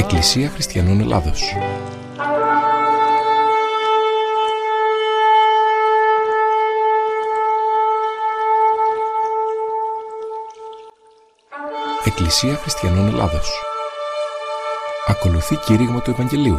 Εκκλησία Χριστιανών Ελλάδος. Εκκλησία Χριστιανών Ελλάδος. Ακολουθεί κήρυγμα του Ευαγγελίου.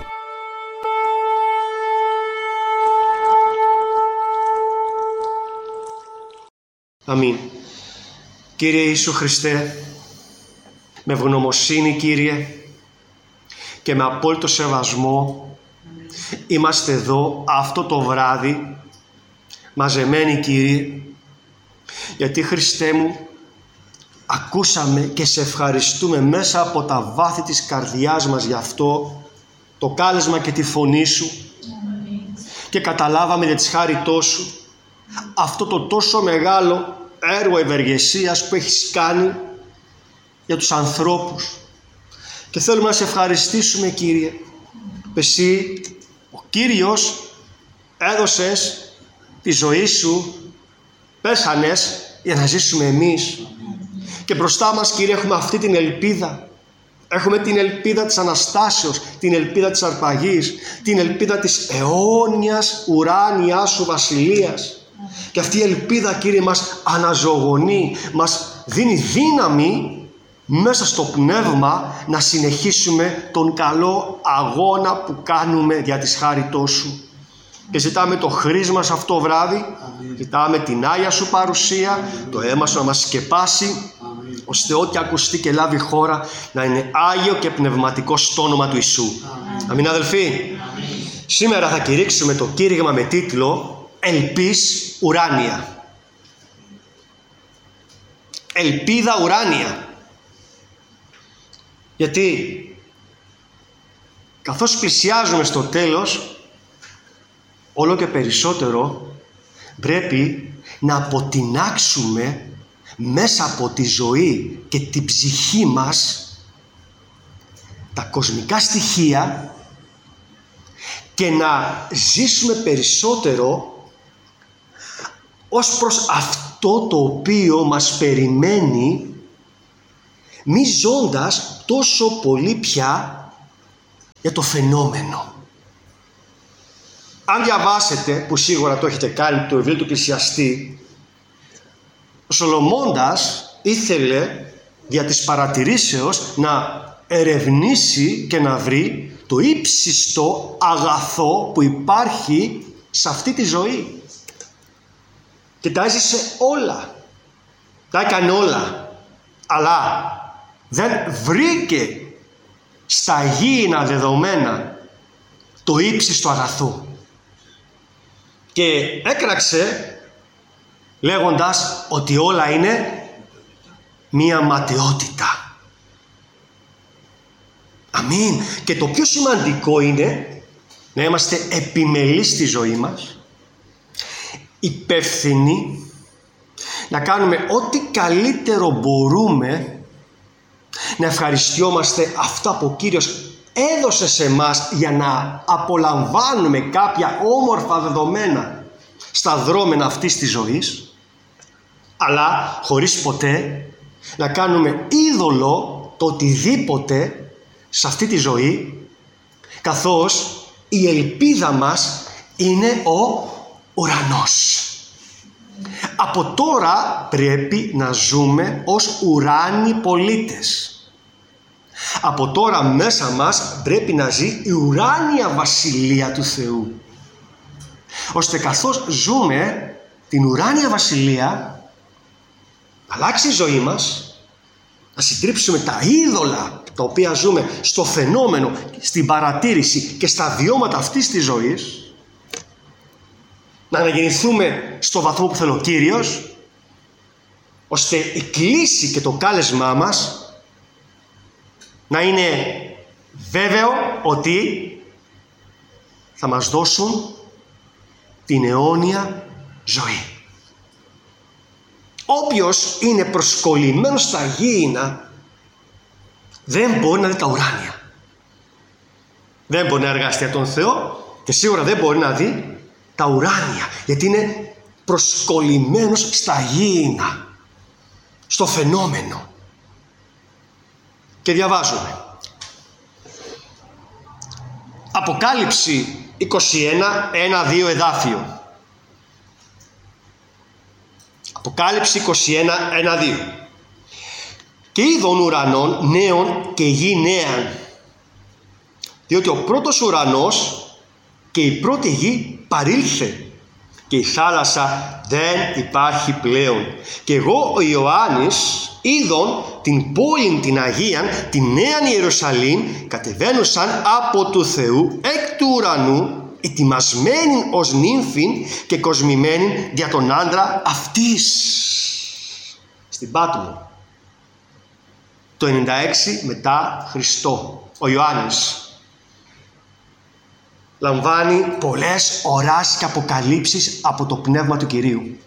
Αμήν. Κύριε Ιησού Χριστέ, με ευγνωμοσύνη Κύριε και με απόλυτο σεβασμό είμαστε εδώ αυτό το βράδυ μαζεμένοι Κύριε, γιατί Χριστέ μου ακούσαμε και σε ευχαριστούμε μέσα από τα βάθη της καρδιάς μας για αυτό το κάλεσμα και τη φωνή Σου και καταλάβαμε για της χάριτός Σου αυτό το τόσο μεγάλο έργο ευεργεσίας που έχεις κάνει για τους ανθρώπους. Και θέλουμε να σε ευχαριστήσουμε Κύριε. Εσύ, ο Κύριος, έδωσες τη ζωή Σου, πέσανες για να ζήσουμε εμείς. Και μπροστά μας Κύριε έχουμε αυτή την ελπίδα. Έχουμε την ελπίδα της Αναστάσεως, την ελπίδα της αρπαγής, την ελπίδα της αιώνιας ουράνιάς Σου βασιλείας. Και αυτή η ελπίδα Κύριε μας αναζωογονεί, μας δίνει δύναμη μέσα στο πνεύμα να συνεχίσουμε τον καλό αγώνα που κάνουμε δια της χάριτός Σου. Και ζητάμε το χρήσμα σε αυτό βράδυ, ζητάμε την Άγια Σου παρουσία, το αίμα Σου να μας σκεπάσει, ώστε ό,τι ακουστεί και λάβει χώρα να είναι Άγιο και πνευματικό στο όνομα του Ιησού. Αμήν αδελφοί. Σήμερα θα κηρύξουμε το κήρυγμα με τίτλο «Ελπίς ουράνια». Ελπίδα ουράνια. Γιατί καθώς πλησιάζουμε στο τέλος, όλο και περισσότερο πρέπει να αποτινάξουμε μέσα από τη ζωή και την ψυχή μας τα κοσμικά στοιχεία και να ζήσουμε περισσότερο ως προς αυτό το οποίο μας περιμένει, μη ζώντας τόσο πολύ πια για το φαινόμενο. Αν διαβάσετε, που σίγουρα το έχετε κάνει, το βιβλίο του Εκκλησιαστή, ο Σολομώντας ήθελε δια της παρατηρήσεως να ερευνήσει και να βρει το ύψιστο αγαθό που υπάρχει σε αυτή τη ζωή. Και τα έζησε όλα. Τα έκανε όλα. Αλλά δεν βρήκε στα γήινα δεδομένα το ύψιστο αγαθό. Και έκραξε λέγοντας ότι όλα είναι μία ματαιότητα. Αμήν. Και το πιο σημαντικό είναι να είμαστε επιμελείς στη ζωή μας, υπεύθυνοι, να κάνουμε ό,τι καλύτερο μπορούμε, να ευχαριστιόμαστε αυτά που ο Κύριος έδωσε σε μας για να απολαμβάνουμε κάποια όμορφα δεδομένα στα δρόμενα αυτής της ζωής, αλλά χωρίς ποτέ να κάνουμε είδωλο το οτιδήποτε σε αυτή τη ζωή, καθώς η ελπίδα μας είναι ο ουρανός. Από τώρα πρέπει να ζούμε ως ουράνιοι πολίτες. Από τώρα μέσα μας πρέπει να ζει η ουράνια βασιλεία του Θεού, ώστε καθώς ζούμε την ουράνια βασιλεία, να αλλάξει η ζωή μας, να συντρίψουμε τα είδωλα τα οποία ζούμε στο φαινόμενο, στην παρατήρηση και στα βιώματα αυτής της ζωής, να αναγεννηθούμε στο βαθμό που θέλει ο Κύριος, ώστε η κλίση και το κάλεσμά μας να είναι βέβαιο ότι θα μας δώσουν την αιώνια ζωή. Όποιος είναι προσκολλημένος στα γήινα δεν μπορεί να δει τα ουράνια. Δεν μπορεί να εργαστεί για τον Θεό και σίγουρα δεν μπορεί να δει τα ουράνια, γιατί είναι προσκολλημένος στα γήινα, στο φαινόμενο. Και διαβάζουμε Αποκάλυψη 21, 1-2 εδάφιο. Αποκάλυψη 21, 1-2. Και είδων ουρανών νέων και γη νέαν, διότι ο πρώτος ουρανός και η πρώτη γη παρήλθε και η θάλασσα δεν υπάρχει πλέον. Και εγώ ο Ιωάννης είδον την πόλην την Αγίαν, την Νέαν Ιερουσαλήμ, κατεβαίνουσαν από του Θεού εκ του ουρανού, ετοιμασμένην ως νύμφην και κοσμημένην δια τον άντρα αυτής. Στην Πάτμο, το 96 μετά Χριστό, ο Ιωάννης λαμβάνει πολλές οράσεις και αποκαλύψεις από το Πνεύμα του Κυρίου.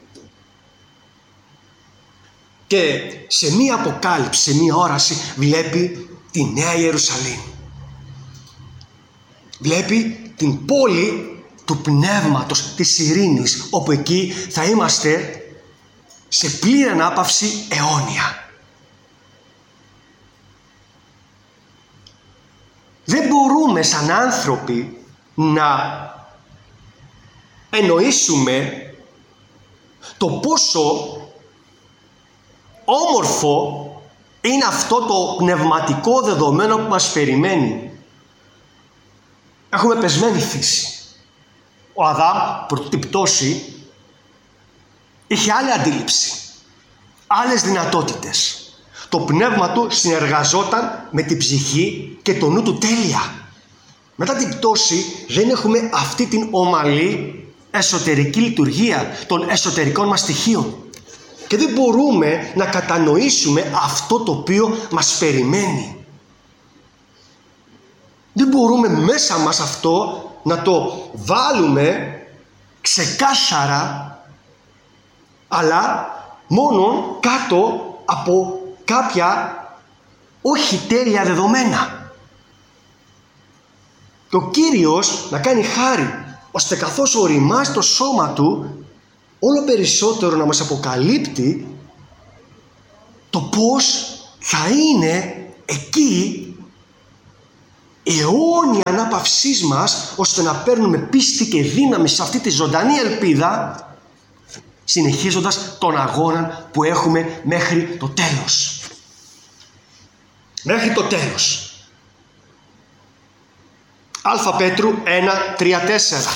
Και σε μία αποκάλυψη, σε μία όραση βλέπει τη Νέα Ιερουσαλήμ. Βλέπει την πόλη του Πνεύματος, της ειρήνης, όπου εκεί θα είμαστε σε πλήρη ανάπαυση αιώνια. Δεν μπορούμε σαν άνθρωποι να εννοήσουμε το πόσο όμορφο είναι αυτό το πνευματικό δεδομένο που μας περιμένει. Έχουμε πεσμένη φύση. Ο Αδάμ πρωτού την πτώση είχε άλλη αντίληψη, άλλες δυνατότητες. Το πνεύμα του συνεργαζόταν με την ψυχή και το νου του τέλεια. Μετά την πτώση δεν έχουμε αυτή την ομαλή εσωτερική λειτουργία των εσωτερικών μας στοιχείων. Και δεν μπορούμε να κατανοήσουμε αυτό το οποίο μας περιμένει. Δεν μπορούμε μέσα μας αυτό να το βάλουμε ξεκάθαρα, αλλά μόνο κάτω από κάποια όχι τέλεια δεδομένα. Και ο Κύριος να κάνει χάρη, ώστε καθώς οριμάζει το σώμα Του, όλο περισσότερο να μας αποκαλύπτει το πώς θα είναι εκεί η αιώνια ανάπαυσής μας, ώστε να παίρνουμε πίστη και δύναμη σε αυτή τη ζωντανή ελπίδα, συνεχίζοντας τον αγώνα που έχουμε μέχρι το τέλος. Μέχρι το τέλος. Α Πέτρου 1, 3, 4.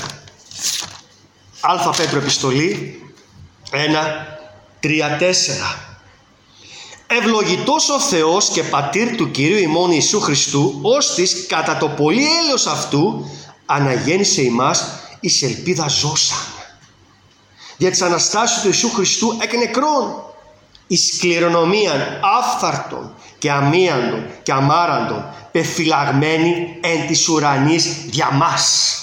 Α Πέτρου επιστολή 1, 3, 4. Ευλογητός ο Θεός και Πατήρ του Κυρίου ημών Ιησού Χριστού, ώστις κατά το πολύ έλεος αυτού αναγέννησε ημάς εις ελπίδα ζώσαν. Δια της Αναστάσεως του Ιησού Χριστού εκ νεκρών, εις κληρονομίαν άφθαρτον και αμίαντον και αμάραντον, πεφυλαγμένη εν της ουρανής δια μας.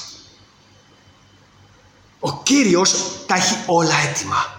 Ο Κύριος τα έχει όλα έτοιμα.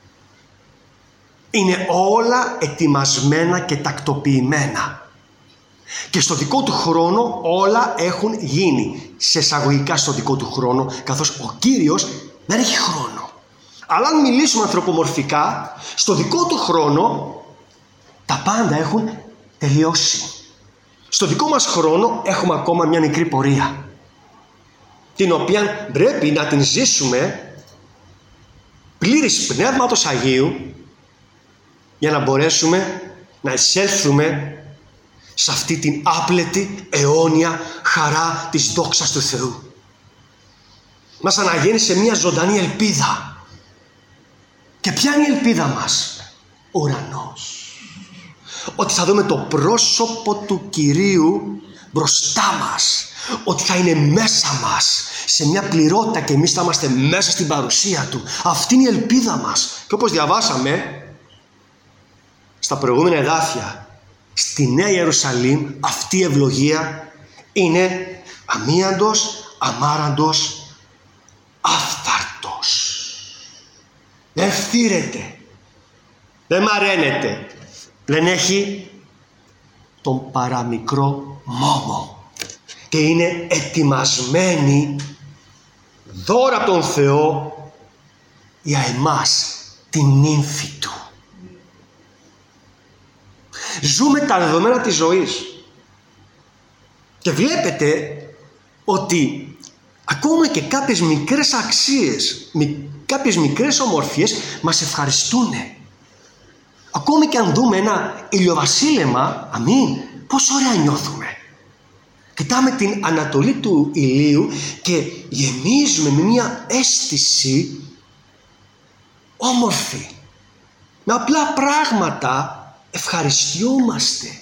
Είναι όλα ετοιμασμένα και τακτοποιημένα. Και στο δικό του χρόνο όλα έχουν γίνει. Σε εισαγωγικά στο δικό του χρόνο, καθώς ο Κύριος δεν έχει χρόνο. Αλλά αν μιλήσουμε ανθρωπομορφικά, στο δικό του χρόνο τα πάντα έχουν τελειώσει. Στο δικό μας χρόνο έχουμε ακόμα μια μικρή πορεία, την οποία πρέπει να την ζήσουμε πλήρης Πνεύματος Αγίου, για να μπορέσουμε να εισέλθουμε σε αυτή την άπλετη αιώνια χαρά της δόξας του Θεού. Μας αναγέννησε μια ζωντανή ελπίδα. Και ποια είναι η ελπίδα μας? Ο ουρανός. Ότι θα δούμε το πρόσωπο του Κυρίου μπροστά μας. Ότι θα είναι μέσα μας σε μια πληρότητα και εμείς θα είμαστε μέσα στην παρουσία Του. Αυτή είναι η ελπίδα μας. Και όπως διαβάσαμε στα προηγούμενα εδάφια, στη Νέα Ιερουσαλήμ αυτή η ευλογία είναι αμίαντος, αμάραντος, άφθαρτος. Δεν φθήρεται, δεν μαραίνεται, δεν έχει τον παραμικρό μόμο και είναι ετοιμασμένη δώρα από τον Θεό για εμάς, την νύμφη Του. Ζούμε τα δεδομένα της ζωής και βλέπετε ότι ακόμα και κάποιες μικρές αξίες, κάποιες μικρές ομορφιές μας ευχαριστούν. Ακόμη και αν δούμε ένα ηλιοβασίλεμα, αμήν, πόσο ωραία νιώθουμε. Κοιτάμε την ανατολή του ηλίου και γεμίζουμε με μια αίσθηση όμορφη. Με απλά πράγματα ευχαριστιόμαστε.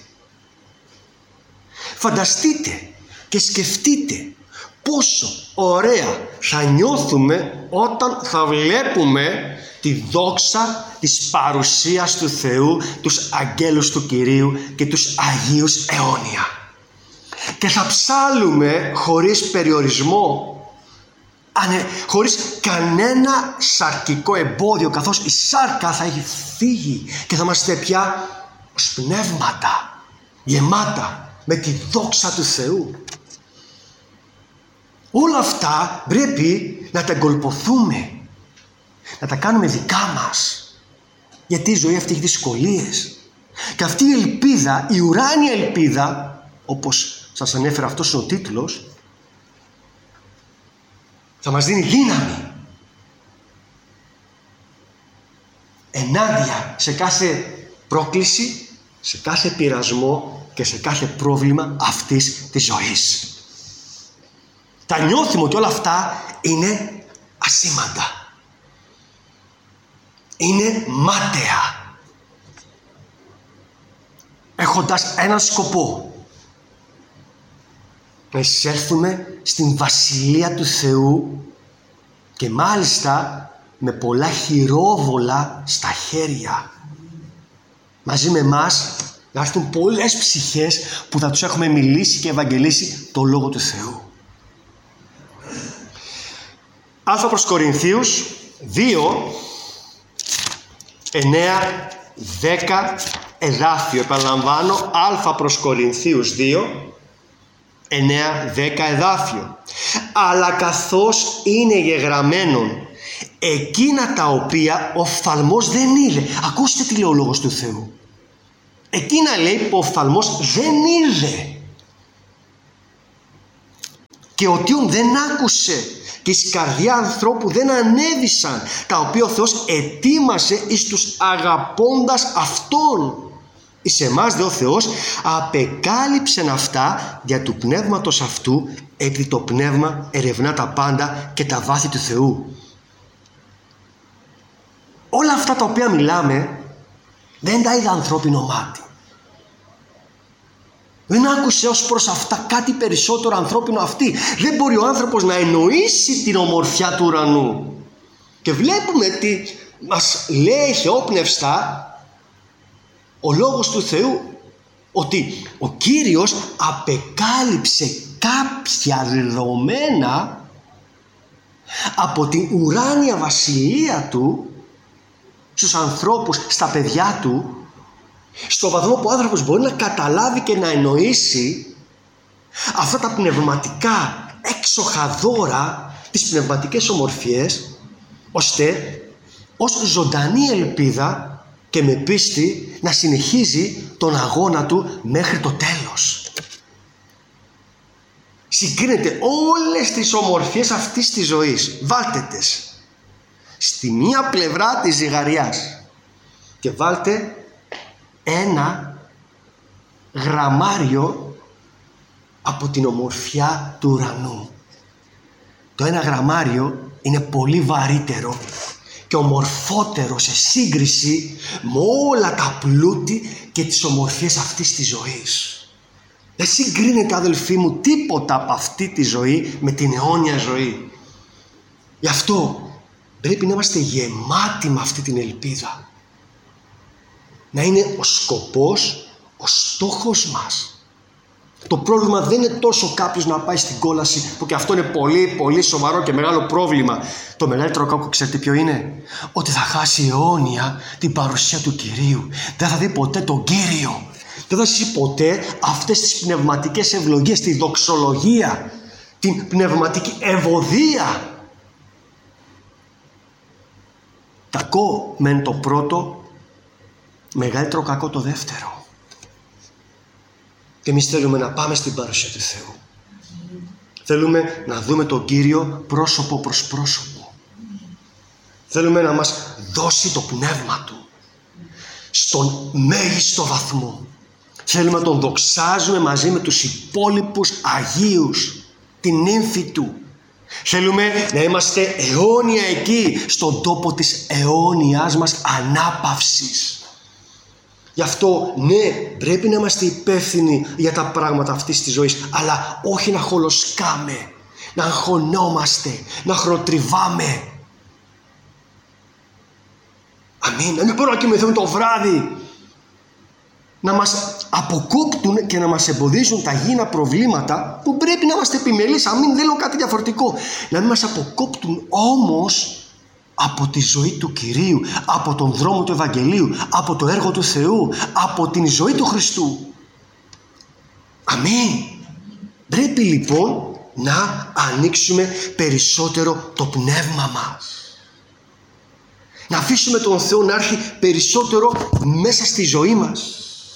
Φανταστείτε και σκεφτείτε πόσο ωραία θα νιώθουμε όταν θα βλέπουμε τη δόξα της παρουσίας του Θεού, τους αγγέλους του Κυρίου και τους Αγίους αιώνια. Και θα ψάλλουμε χωρίς περιορισμό, χωρίς κανένα σαρκικό εμπόδιο, καθώς η σάρκα θα έχει φύγει και θα είμαστε πια ως πνεύματα γεμάτα με τη δόξα του Θεού. Όλα αυτά πρέπει να τα εγκολποθούμε, να τα κάνουμε δικά μας, γιατί η ζωή αυτή έχει δυσκολίες. Και αυτή η ελπίδα, η ουράνια ελπίδα, όπως σας ανέφερα, αυτός είναι ο τίτλος, θα μας δίνει δύναμη ενάντια σε κάθε πρόκληση, σε κάθε πειρασμό και σε κάθε πρόβλημα αυτής της ζωής. Θα νιώθουμε ότι όλα αυτά είναι ασήμαντα, είναι μάταια, έχοντας έναν σκοπό: να εισέλθουμε στην Βασιλεία του Θεού, και μάλιστα με πολλά χειρόβολα στα χέρια. Μαζί με εμάς να έρθουν πολλές ψυχές που θα τους έχουμε μιλήσει και ευαγγελίσει το Λόγο του Θεού. Α προς Κορινθίους 2, 9, 10 εδάφιο. Επαναλαμβάνω, Α προς Κορινθίους 2, 9, 10 εδάφιο. Αλλά καθώς είναι γεγραμμένον εκείνα τα οποία ο οφθαλμός δεν είδε. Ακούστε τι λέει ο Λόγος του Θεού. Εκείνα, λέει, που ο οφθαλμός δεν είδε και ο τιόν δεν άκουσε και εις καρδιά ανθρώπου δεν ανέβησαν, τα οποία ο Θεός ετοίμασε εις τους αγαπώντας Αυτόν. Εις εμάς δε ο Θεός απεκάλυψεν αυτά δια του πνεύματος αυτού, επειδή το πνεύμα ερευνά τα πάντα και τα βάθη του Θεού. Όλα αυτά τα οποία μιλάμε δεν τα είδε ανθρώπινο μάτι. Δεν άκουσε ως προς αυτά κάτι περισσότερο ανθρώπινο αυτή. Δεν μπορεί ο άνθρωπος να εννοήσει την ομορφιά του ουρανού. Και βλέπουμε τι μας λέει θεόπνευστα ο Λόγος του Θεού, ότι ο Κύριος απεκάλυψε κάποια δεδομένα από την ουράνια βασιλεία του στους ανθρώπους, στα παιδιά του, στο βαθμό που ο άνθρωπος μπορεί να καταλάβει και να εννοήσει αυτά τα πνευματικά έξοχα δώρα, τις πνευματικές ομορφιές, ώστε ως ζωντανή ελπίδα και με πίστη να συνεχίζει τον αγώνα του μέχρι το τέλος. Συγκρίνεται όλες τις ομορφιές αυτής της ζωής, βάλτε τες στη μία πλευρά της ζυγαριάς και βάλτε ένα γραμμάριο από την ομορφιά του ουρανού. Το ένα γραμμάριο είναι πολύ βαρύτερο και ομορφότερο σε σύγκριση με όλα τα πλούτη και τις ομορφιές αυτής της ζωής. Δεν συγκρίνεται, αδελφοί μου, τίποτα από αυτή τη ζωή με την αιώνια ζωή. Γι' αυτό πρέπει να είμαστε γεμάτοι με αυτή την ελπίδα. Να είναι ο σκοπός, ο στόχος μας. Το πρόβλημα δεν είναι τόσο κάποιος να πάει στην κόλαση, που και αυτό είναι πολύ πολύ σοβαρό και μεγάλο πρόβλημα. Το μεγαλύτερο κακό, ξέρετε ποιο είναι? Ότι θα χάσει αιώνια την παρουσία του Κυρίου. Δεν θα δει ποτέ τον Κύριο. Δεν θα ζήσει ποτέ αυτές τις πνευματικές ευλογίες, τη δοξολογία, την πνευματική ευωδία. Κακό μεν το πρώτο, μεγαλύτερο κακό το δεύτερο. Και εμείς θέλουμε να πάμε στην παρουσία του Θεού. Θέλουμε να δούμε τον Κύριο πρόσωπο προς πρόσωπο. Θέλουμε να μας δώσει το πνεύμα Του στον μέγιστο βαθμό. Θέλουμε να Τον δοξάζουμε μαζί με τους υπόλοιπους Αγίους, την ύμφη Του. Θέλουμε να είμαστε αιώνια εκεί, στον τόπο της αιώνιας μας ανάπαυσης. Γι' αυτό, ναι, πρέπει να είμαστε υπεύθυνοι για τα πράγματα αυτής της ζωής, αλλά όχι να χολοσκάμε, να αγχωνόμαστε, να χρονοτριβάμε. Αμήν. Να μην μπορούμε να κοιμηθούμε το βράδυ. Να μας αποκόπτουν και να μας εμποδίζουν τα γήινα προβλήματα που πρέπει να είμαστε επιμελείς. Αμήν, δεν λέω κάτι διαφορετικό. Να μην μας αποκόπτουν όμως από τη ζωή του Κυρίου, από τον δρόμο του Ευαγγελίου, από το έργο του Θεού, από την ζωή του Χριστού. Αμήν. Πρέπει λοιπόν να ανοίξουμε περισσότερο το πνεύμα μας. Να αφήσουμε τον Θεό να έρθει περισσότερο μέσα στη ζωή μας.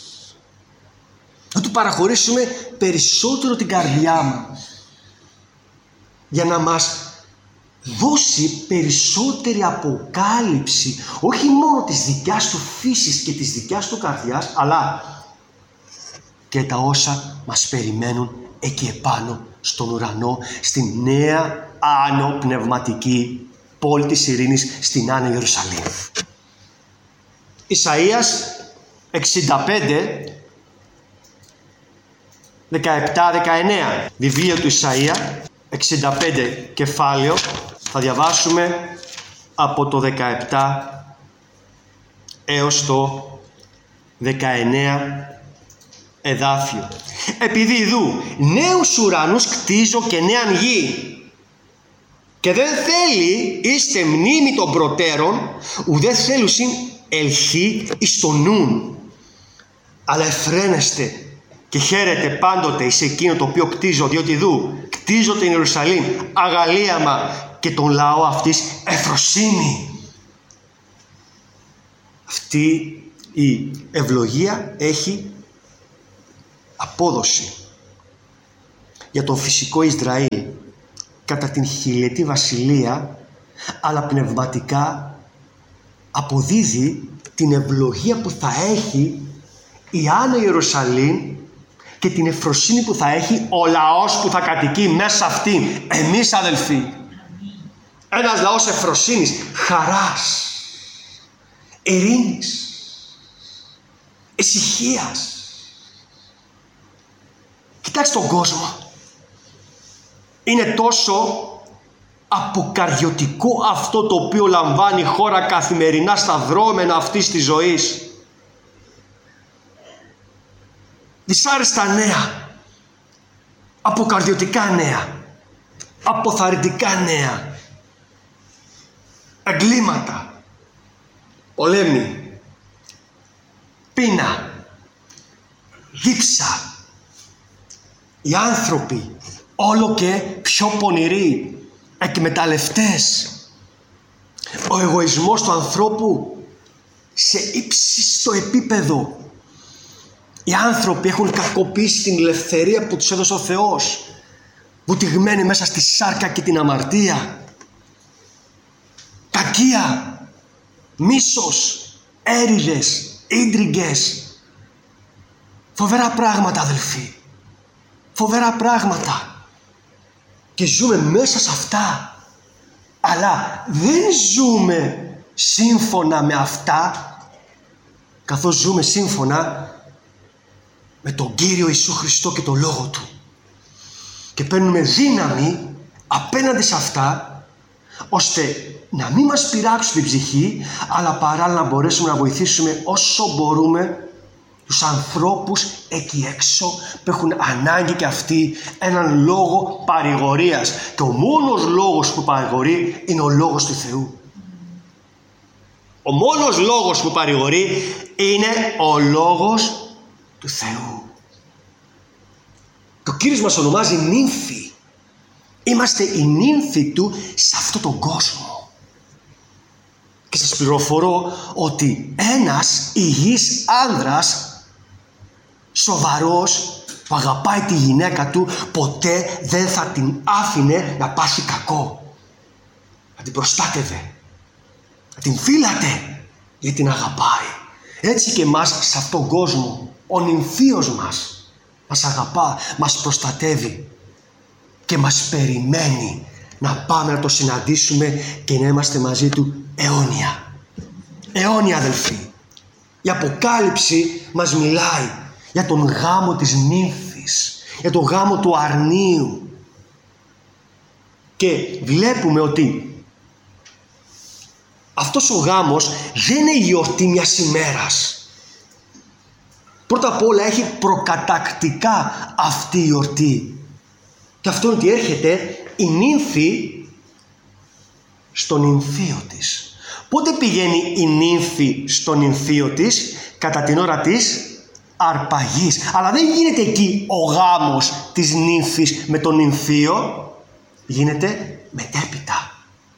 Να Του παραχωρήσουμε περισσότερο την καρδιά μας. Για να μας δώσει περισσότερη αποκάλυψη, όχι μόνο της δικιάς Του φύσης και της δικιάς Του καρδιάς, αλλά και τα όσα μας περιμένουν εκεί επάνω στον ουρανό, στην νέα άνω πνευματική πόλη της ειρήνης, στην Άνω Ιερουσαλήμ. Ισαΐας 65, 17-19. Βιβλίο του Ισαΐα 65 κεφάλαιο. Θα διαβάσουμε από το 17 έως το 19 εδάφιο. Επειδή ιδού νέους ουρανούς κτίζω και νέαν γη, και δεν θέλει είστε μνήμη των προτέρων, ουδέ θέλουσιν ελχή εις το νουν, αλλά εφραίνεστε και χαίρετε πάντοτε εις εκείνο το οποίο κτίζω, διότι ιδού κτίζω την Ιερουσαλήμ αγαλίαμα και τον λαό αυτής ευφροσύνη. Αυτή η ευλογία έχει απόδοση για τον φυσικό Ισραήλ κατά την χιλιετή βασιλεία, αλλά πνευματικά αποδίδει την ευλογία που θα έχει η Άνω Ιερουσαλήμ και την ευφροσύνη που θα έχει ο λαός που θα κατοικεί μέσα αυτήν, εμείς αδελφοί. Ένας λαός ευφροσύνης, χαράς, ειρήνης, ησυχίας. Κοιτάξτε τον κόσμο. Είναι τόσο αποκαρδιωτικό αυτό το οποίο λαμβάνει η χώρα καθημερινά στα δρόμενα αυτής της ζωής. Δυσάρεστα νέα, αποκαρδιωτικά νέα, αποθαρρυντικά νέα, εγκλήματα, πολέμοι, πείνα, δίψα. Οι άνθρωποι όλο και πιο πονηροί, εκμεταλλευτές. Ο εγωισμός του ανθρώπου σε ύψιστο επίπεδο. Οι άνθρωποι έχουν κακοποιήσει την ελευθερία που τους έδωσε ο Θεός, βουτυγμένοι μέσα στη σάρκα και την αμαρτία. Κακία, μίσος, έρηδες, ίντριγκες. Φοβερά πράγματα, αδελφοί. Φοβερά πράγματα. Και ζούμε μέσα σε αυτά. Αλλά δεν ζούμε σύμφωνα με αυτά, καθώς ζούμε σύμφωνα με τον Κύριο Ιησού Χριστό και τον Λόγο Του. Και παίρνουμε δύναμη απέναντι σε αυτά, ώστε να μην μας πειράξουν την ψυχή, αλλά παράλληλα να μπορέσουμε να βοηθήσουμε όσο μπορούμε τους ανθρώπους εκεί έξω που έχουν ανάγκη και αυτοί έναν λόγο παρηγορίας. Και ο μόνος λόγος που παρηγορεί είναι ο λόγος του Θεού. Ο μόνος λόγος που παρηγορεί είναι ο λόγος του Θεού. Και ο Κύριος μας ονομάζει νύμφη. Είμαστε η νύμφη Του σε αυτόν τον κόσμο. Και σας πληροφορώ ότι ένας υγιής άνδρας, σοβαρός, που αγαπάει τη γυναίκα του, ποτέ δεν θα την άφηνε να πάθει κακό. Θα την προστάτευε, θα την φύλατε, γιατί την αγαπάει. Έτσι και εμάς σε αυτόν τον κόσμο, ο νυμφίος μας αγαπά, μας προστατεύει και μας περιμένει να πάμε να το συναντήσουμε και να είμαστε μαζί του αιώνια. Αιώνια, αδελφοί. Η Αποκάλυψη μας μιλάει για τον γάμο της νύμφης, για τον γάμο του αρνίου. Και βλέπουμε ότι αυτός ο γάμος δεν είναι η γιορτή μιας ημέρας. Πρώτα απ' όλα έχει προκατακτικά αυτή η γιορτή. Και αυτό είναι ότι έρχεται η νύμφη στον νυμφίο της. Πότε πηγαίνει η νύμφη στον νυμφίο της? Κατά την ώρα της αρπαγής. Αλλά δεν γίνεται εκεί ο γάμος της νύμφης με τον νυμφίο. Γίνεται μετέπειτα,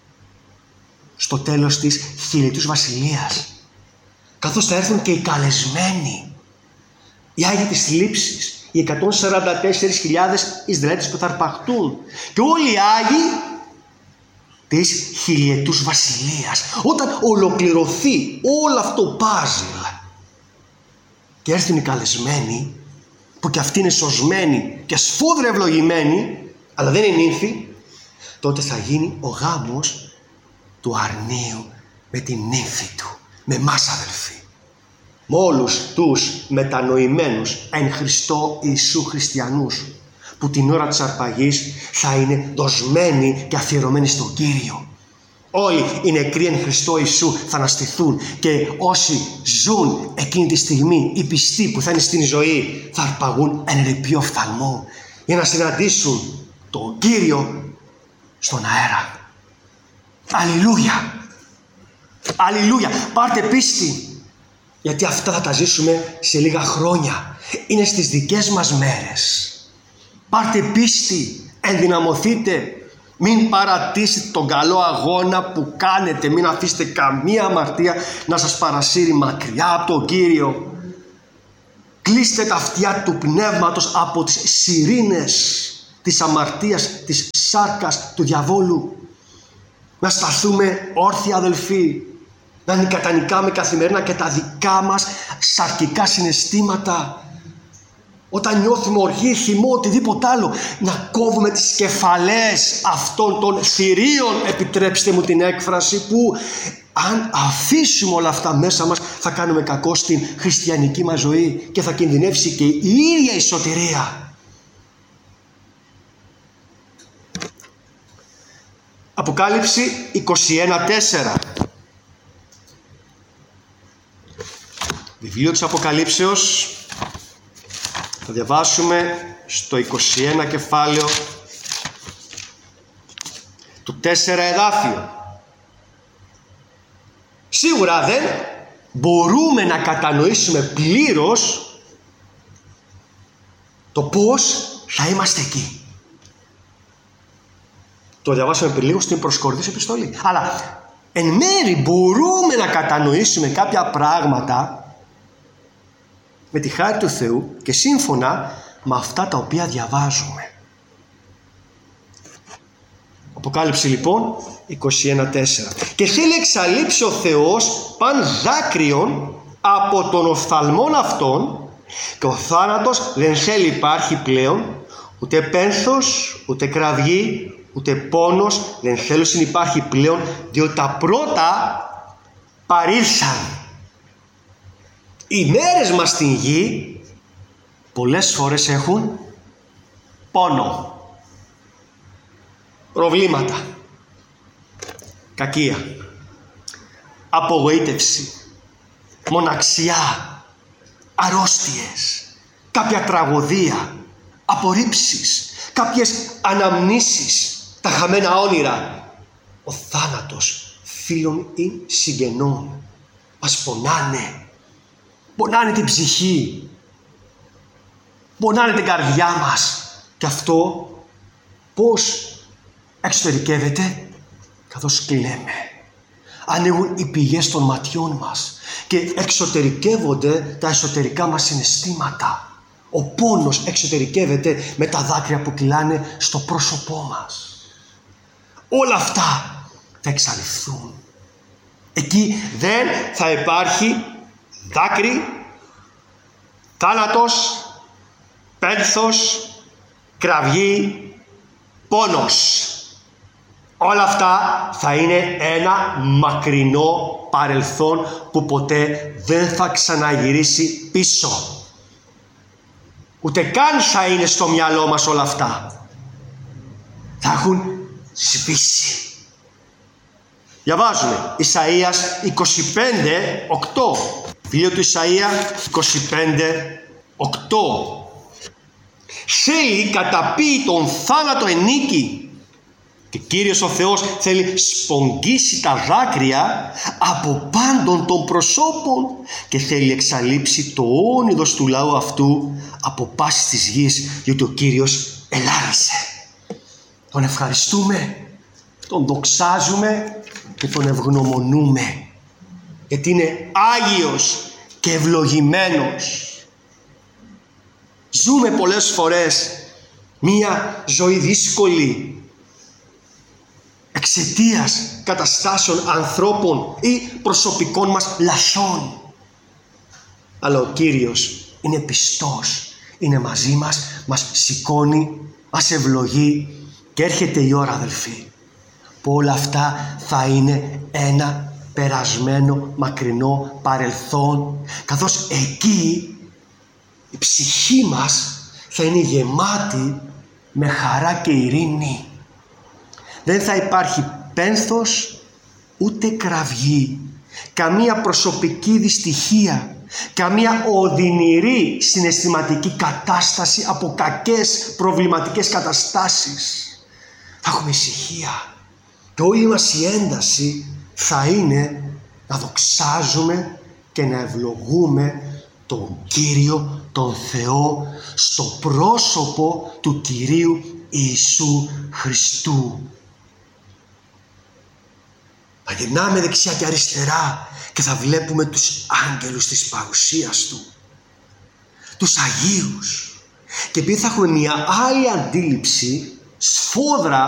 στο τέλος της χιλιετούς βασιλείας, καθώς θα έρθουν και οι καλεσμένοι, οι Άγιοι της Λήψης, οι 144.000 Ισραηλίτες που θα αρπαχτούν και όλοι οι Άγιοι της χιλιετούς βασιλείας. Όταν ολοκληρωθεί όλο αυτό το πάζλ και έρθουν οι καλεσμένοι, που και αυτοί είναι σωσμένοι και σφόδρα ευλογημένοι, αλλά δεν είναι νύμφοι, τότε θα γίνει ο γάμος του αρνίου με την νύμφη του, με εμάς, αδελφοί, με όλους τους μετανοημένους εν Χριστώ Ιησού χριστιανούς, που την ώρα της αρπαγής θα είναι δοσμένοι και αφιερωμένοι στον Κύριο. Όλοι οι νεκροί εν Χριστώ Ιησού θα αναστηθούν και όσοι ζουν εκείνη τη στιγμή, οι πιστοί που θα είναι στην ζωή, θα αρπαγούν εν ρηπείο οφθαλμού για να συναντήσουν τον Κύριο στον αέρα. Αλληλούια! Αλληλούια! Πάρτε πίστη, γιατί αυτά θα τα ζήσουμε σε λίγα χρόνια. Είναι στις δικές μας μέρες. Πάρτε πίστη, ενδυναμωθείτε, μην παρατήσετε τον καλό αγώνα που κάνετε, μην αφήσετε καμία αμαρτία να σας παρασύρει μακριά από τον Κύριο. Κλείστε τα αυτιά του πνεύματος από τις σιρήνες της αμαρτίας, της σάρκας του διαβόλου. Να σταθούμε όρθιοι, αδελφοί, να νικατανικάμε καθημερινά και τα δικά μας σαρκικά συναισθήματα. Όταν νιώθουμε οργή, θυμό, οτιδήποτε άλλο, να κόβουμε τις κεφαλές αυτών των θηρίων, επιτρέψτε μου την έκφραση, που αν αφήσουμε όλα αυτά μέσα μας θα κάνουμε κακό στην χριστιανική μας ζωή και θα κινδυνεύσει και η ίδια η σωτηρία. Αποκάλυψη 21:4. Βιβλίο της Αποκαλύψεως. Θα διαβάσουμε στο 21 κεφάλαιο του 4 εδάφιο. Σίγουρα δεν μπορούμε να κατανοήσουμε πλήρως το πώς θα είμαστε εκεί. Το διαβάσαμε πριν λίγο στην προς Κορινθίους επιστολή. Αλλά εν μέρει μπορούμε να κατανοήσουμε κάποια πράγματα με τη χάρη του Θεού και σύμφωνα με αυτά τα οποία διαβάζουμε. Αποκάλυψη λοιπόν 21:4. Και θέλει εξαλείψει ο Θεός παν δάκρυον από τον οφθαλμόν αυτών, και ο θάνατος δεν θέλει υπάρχει πλέον, ούτε πένθος, ούτε κραυγή, ούτε πόνος δεν θέλουν υπάρχει πλέον, διότι τα πρώτα παρήλθαν. Οι μέρες μας στην γη πολλές φορές έχουν πόνο, προβλήματα, κακία, απογοήτευση, μοναξιά, αρρώστιες, κάποια τραγωδία, απορρίψεις, κάποιες αναμνήσεις, τα χαμένα όνειρα. Ο θάνατος φίλων ή συγγενών μας πονάνε. Πονάνε την ψυχή, πονάνε την καρδιά μας. Και αυτό πώς εξωτερικεύεται? Καθώς κλαίμε. Ανοίγουν οι πηγές των ματιών μας και εξωτερικεύονται τα εσωτερικά μας συναισθήματα. Ο πόνος εξωτερικεύεται με τα δάκρυα που κυλάνε στο πρόσωπό μας. Όλα αυτά θα εξαλειφθούν. Εκεί δεν θα υπάρχει δάκρυ, θάνατος, πένθος, κραυγή, πόνος. Όλα αυτά θα είναι ένα μακρινό παρελθόν που ποτέ δεν θα ξαναγυρίσει πίσω. Ούτε καν θα είναι στο μυαλό μας όλα αυτά. Θα έχουν σβήσει. Διαβάζουμε Ισαΐας 25:8. Βιβλίο του Ισαΐα 25:8. Θέλει καταπεί τον θάνατο ενίκη. Και Κύριος ο Θεός θέλει σπογγίσει τα δάκρυα από πάντων των προσώπων και θέλει εξαλείψει το όνειδος του λαού αυτού από πάσης της γης, γιατί ο Κύριος ελάλησε. Τον ευχαριστούμε, τον δοξάζουμε και τον ευγνωμονούμε, γιατί είναι Άγιος και ευλογημένος. Ζούμε πολλές φορές μία ζωή δύσκολη εξαιτίας καταστάσεων ανθρώπων ή προσωπικών μας λαθών. Αλλά ο Κύριος είναι πιστός, είναι μαζί μας, μας σηκώνει, μας ευλογεί και έρχεται η ώρα, αδελφοί, που όλα αυτά θα είναι ένα περασμένο μακρινό παρελθόν, καθώς εκεί η ψυχή μας θα είναι γεμάτη με χαρά και ειρήνη. Δεν θα υπάρχει πένθος ούτε κραυγή, καμία προσωπική δυστυχία, καμία οδυνηρή συναισθηματική κατάσταση από κακές προβληματικές καταστάσεις. Θα έχουμε ησυχία και όλη μας η ένταση θα είναι να δοξάζουμε και να ευλογούμε τον Κύριο, τον Θεό, στο πρόσωπο του Κυρίου Ιησού Χριστού. Θα γυρνάμε δεξιά και αριστερά και θα βλέπουμε τους άγγελους της παρουσίας Του, τους Αγίους, και επειδή θα έχουμε μια άλλη αντίληψη σφόδρα